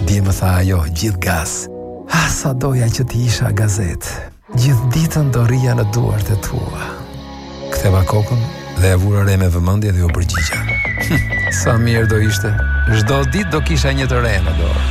Dje më tha ajo, gjithë gaz. Sa doja që ti isha gazet. Gjithë ditën do rria në duart e tua. Ktheva kokën dhe e vura re me vëmendje dhe u përgjigja. Sa mirë do ishte. Çdo ditë do kisha një të re në dorë.